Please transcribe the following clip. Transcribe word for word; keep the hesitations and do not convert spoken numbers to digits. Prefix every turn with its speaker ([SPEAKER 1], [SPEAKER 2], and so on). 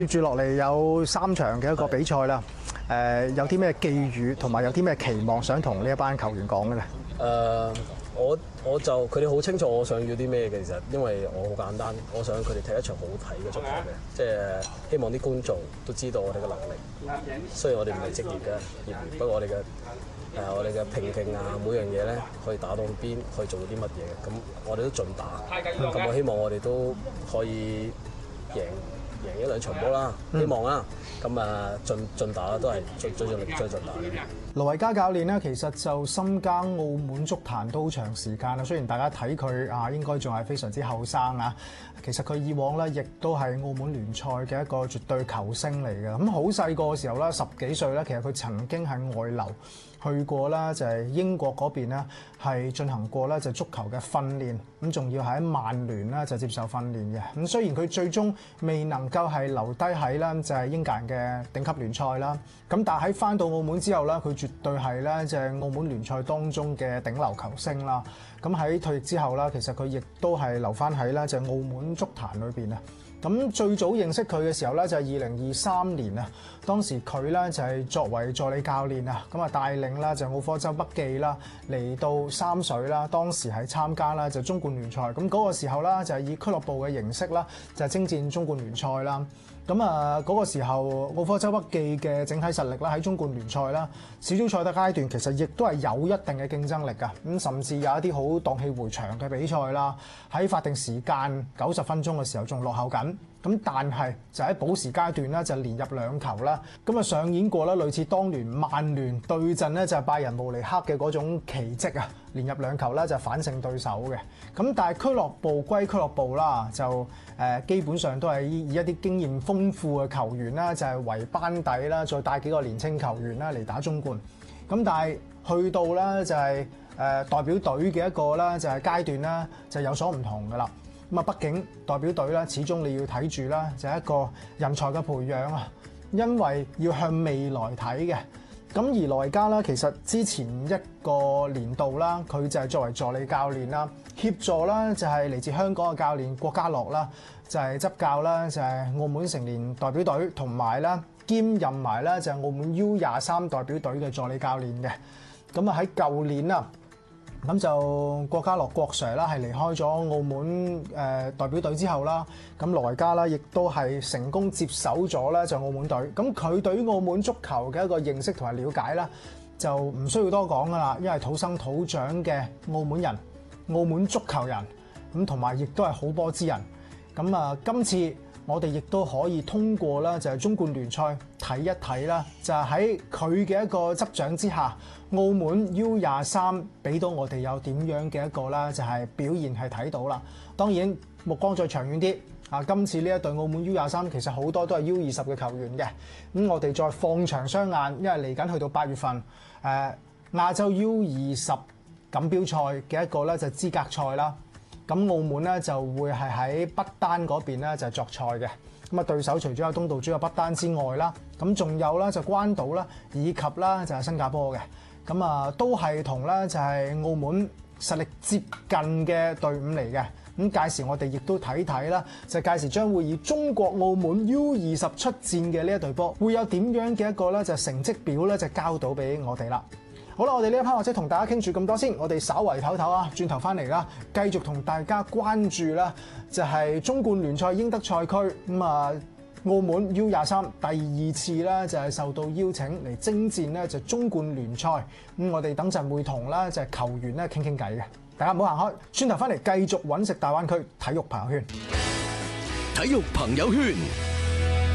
[SPEAKER 1] 接住落嚟有三場嘅一個比賽啦，誒有啲咩寄語同埋有啲咩期望想同呢一班球員講嘅咧？
[SPEAKER 2] 誒、uh, 我我就佢哋好清楚我想要啲咩嘅，其實因為我好簡單，我想佢哋踢一場好睇嘅足球嘅，即係希望啲觀眾都知道我哋嘅能力。雖然我哋唔係職業嘅業餘，不過我哋嘅誒我哋嘅拼勁啊，每樣嘢咧可以打到邊，可以做到啲乜嘢嘅，咁我哋都盡打。咁我希望我哋都可以贏。贏一兩場波啦，希望啦，咁啊盡盡打啦，都係最最盡力最盡打嘅。
[SPEAKER 1] 盧維嘉教練咧，其實就深耕澳門足壇都好長時間啦。雖然大家睇佢啊，應該仲係非常之後生啊，其實佢以往咧亦都係澳門聯賽嘅一個絕對球星嚟嘅。咁好細個嘅時候咧，十幾歲咧，其實佢曾經係外流去過啦，就係英國嗰邊咧係進行過咧就足球嘅訓練，咁仲要喺曼聯咧就接受訓練嘅。咁雖然佢最終未能夠係留低喺啦就係英格蘭嘅頂級聯賽啦，咁但係喺翻到澳門之後咧，佢絕對係咧就係澳門聯賽當中嘅頂流球星啦。咁喺退役之後啦，其實佢亦都係留翻喺咧就係澳門足壇裏邊啊。咁最早認識佢嘅時候咧，就係二零二三年啊。當時佢咧就係作為助理教練啊，咁啊帶領啦就澳科州北記啦嚟到三水啦。當時係參加啦就中冠聯賽。咁嗰個時候啦就係以俱樂部嘅形式啦，就係征戰中冠聯賽啦。咁啊嗰個時候澳科州北記嘅整體實力啦喺中冠聯賽啦，小組賽嘅階段其實亦都係有一定嘅競爭力㗎。咁甚至有一啲好蕩氣迴腸嘅比賽啦，喺法定時間九十分鐘嘅時候仲落後緊。咁但係就喺補時階段咧，就連入兩球啦。咁啊上演過啦，類似當年曼聯對陣咧就係拜仁慕尼黑嘅嗰種奇蹟啊！連入兩球咧就反勝對手嘅。咁但係俱樂部歸俱樂部啦，就誒基本上都係以一啲經驗豐富嘅球員啦，就係為班底啦，再帶幾個年青球員啦嚟打中冠。咁但係去到咧就係誒代表隊嘅一個啦，就係階段啦，就有所唔同噶啦。咁啊，畢竟代表隊咧，始終你要睇住啦，就係一個人才嘅培養啊。因為要向未來睇嘅。咁而盧維嘉啦，其實之前一個年度啦，佢就係作為助理教練啦，協助啦就係嚟自香港嘅教練郭家樂啦，就係執教啦，就係澳門成年代表隊同埋啦兼任埋啦就係澳門 U 廿三代表隊嘅助理教練嘅。咁啊喺舊年啊。咁就郭家樂郭 Sir 啦，係離開咗澳門誒代表隊之後啦，咁盧維嘉啦，亦都係成功接手咗咧就澳門隊。咁佢對於澳門足球嘅一個認識同埋了解啦，就唔需要多講噶啦，因為土生土長嘅澳門人、澳門足球人，咁同埋亦都係好波之人。咁啊，今次我哋亦都可以通過啦，就係中冠聯賽睇一睇啦，就係喺佢嘅一個執掌之下，澳門 U 廿三俾到我哋有點樣嘅一個啦，就係表現係睇到啦。當然目光再長遠啲啊，今次呢一隊澳門 U 廿三其實好多都係 U 二十嘅球員嘅，咁我哋再放長雙眼，因為嚟緊去到八月份誒、呃、亞洲 U 二十錦標賽嘅一個咧就係資格賽啦。咁澳門咧就會係喺不丹嗰邊咧就係作賽嘅。咁啊對手除咗有東道主有不丹之外啦，咁仲有啦就關島啦，以及啦就係新加坡嘅。咁啊都係同咧就係澳門實力接近嘅隊伍嚟嘅。咁屆時我哋亦都睇睇啦，就屆時將會以中國澳門 U 二十出戰嘅呢一隊波，會有點樣嘅一個咧就成績表咧就交到俾我哋啦。好啦，我哋呢一 part 或者同大家傾住咁多先，我哋稍為唞唞啊，轉頭翻嚟啦，繼續同大家關注啦，就係中冠聯賽英德賽區咁啊，澳門 U 廿三第二次咧就係受到邀請嚟征戰咧就中冠聯賽，咁我哋等陣會同啦就係球員咧傾傾偈嘅，大家唔好行開，轉頭翻嚟繼續揾食大灣區體育朋友圈。
[SPEAKER 3] 體育朋友圈。